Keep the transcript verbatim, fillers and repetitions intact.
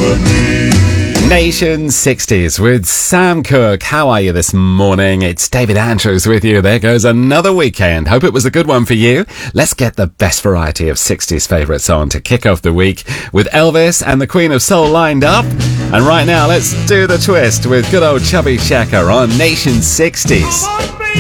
Nation sixties with Sam Cooke. How are you this morning? It's David Andrews with you. There goes another weekend. Hope it was a good one for you. Let's get the best variety of sixties favourites on to kick off the week with Elvis and the Queen of Soul lined up. And right now, let's do the twist with good old Chubby Checker on Nation sixties.